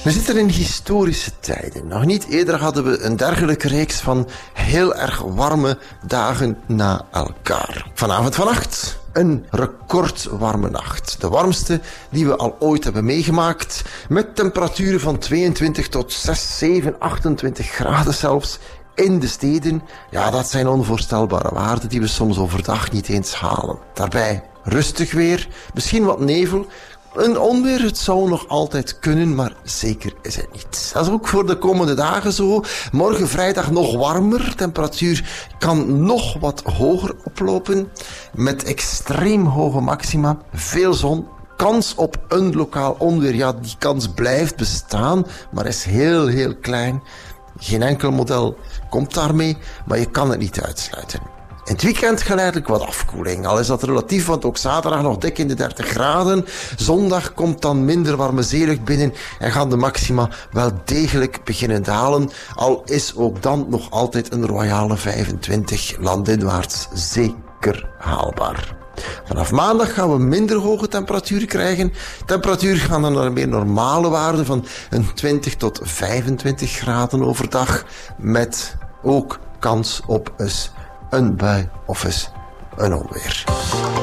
We zitten in historische tijden. Nog niet eerder hadden we een dergelijke reeks van heel erg warme dagen na elkaar. Vanavond vannacht een recordwarme nacht. De warmste die we al ooit hebben meegemaakt. Met temperaturen van 22 tot 6, 7, 28 graden zelfs. In de steden, ja, dat zijn onvoorstelbare waarden die we soms overdag niet eens halen. Daarbij rustig weer, misschien wat nevel. Een onweer, het zou nog altijd kunnen, maar zeker is het niet. Dat is ook voor de komende dagen zo. Morgen vrijdag nog warmer. Temperatuur kan nog wat hoger oplopen. Met extreem hoge maxima. Veel zon. Kans op een lokaal onweer, ja, die kans blijft bestaan, maar is heel, heel klein. Geen enkel model komt daarmee, maar je kan het niet uitsluiten. In het weekend geleidelijk wat afkoeling. Al is dat relatief, want ook zaterdag nog dik in de 30 graden. Zondag komt dan minder warme zeelucht binnen en gaan de maxima wel degelijk beginnen dalen. Al is ook dan nog altijd een royale 25 landinwaarts zeker haalbaar. Vanaf maandag gaan we minder hoge temperaturen krijgen. Temperaturen gaan dan naar een meer normale waarde van een 20 tot 25 graden overdag. Met ook kans op eens een bui of eens een onweer.